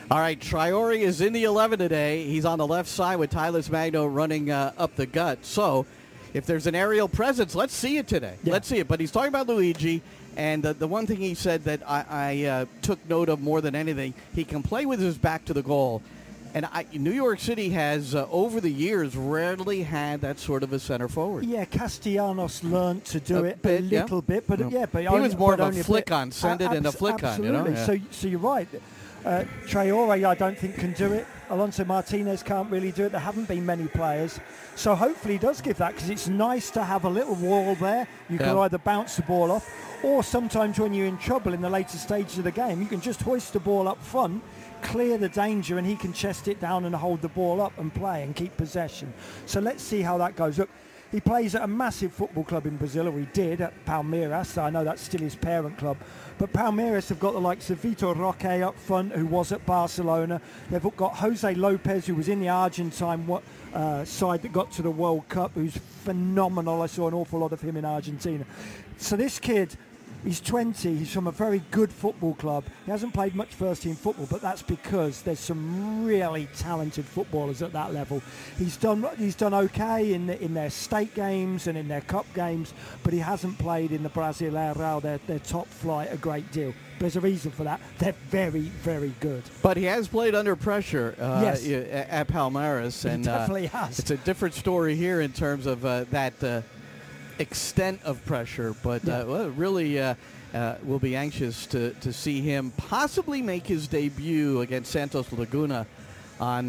All right, Traore is in the 11 today. He's on the left side with Tyler Magno running up the gut. So if there's an aerial presence, let's see it today. Yeah. Let's see it. But he's talking about Luigi, and the one thing he said that I took note of more than anything, he can play with his back to the goal. And New York City has, over the years, rarely had that sort of a center forward. Yeah, Castellanos learned to do it a bit, little bit, but but he only, was more but of only a flick on, send it and a flick on. You know? Absolutely. Yeah. So you're right. Traore, I don't think, can do it. Alonso Martinez can't really do it. There haven't been many players. So hopefully he does give that, because it's nice to have a little wall there. You can either bounce the ball off, or sometimes when you're in trouble in the later stages of the game, you can just hoist the ball up front, clear the danger, and he can chest it down and hold the ball up and play and keep possession. So let's see how that goes. Look, he plays at a massive football club in Brazil, or he did at Palmeiras. So I know that's still his parent club. But Palmeiras have got the likes of Vitor Roque up front, who was at Barcelona. They've got Jose Lopez, who was in the Argentine side that got to the World Cup, who's phenomenal. I saw an awful lot of him in Argentina. So this kid, he's 20. He's from a very good football club. He hasn't played much first-team football, but that's because there's some really talented footballers at that level. He's done okay in their state games and in their cup games, but he hasn't played in the Brasileirão, their top flight, a great deal. There's a reason for that. They're very, very good. But he has played under pressure Yes. at Palmeiras. He And definitely has. It's a different story here in terms of that extent of pressure. But really we'll be anxious to see him possibly make his debut against Santos Laguna on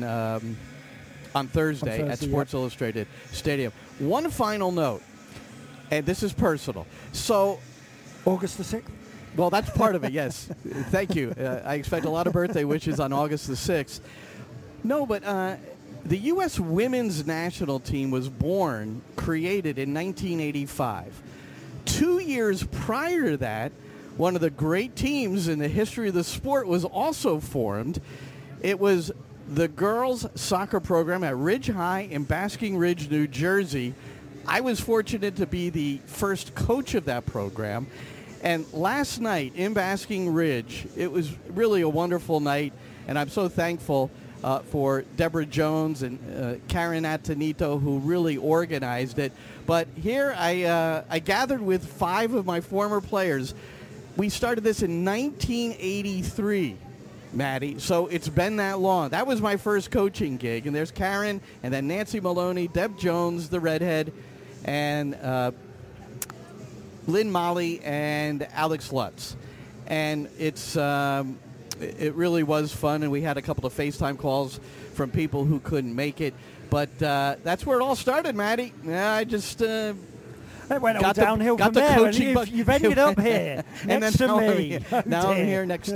Thursday at Sports Illustrated Stadium. One final note, and this is personal. So August the 6th? Well, that's part of it, yes. Thank you. I expect a lot of birthday wishes on August the 6th. No, but the U.S. women's national team was created in 1985. 2 years prior to that, one of the great teams in the history of the sport was also formed. It was the girls' soccer program at Ridge High in Basking Ridge, New Jersey. I was fortunate to be the first coach of that program. And last night in Basking Ridge, it was really a wonderful night, and I'm so thankful for Deborah Jones and Karen Atenito, who really organized it. But here I gathered with 5 of my former players. We started this in 1983, Maddie, so it's been that long. That was my first coaching gig, and there's Karen, and then Nancy Maloney, Deb Jones, the redhead, and Lynn Molly and Alex Lutz. And it really was fun, and we had a couple of FaceTime calls from people who couldn't make it. But that's where it all started, Maddie. Yeah, I just it went all downhill from there. You've ended up here and next to me. Now I'm here next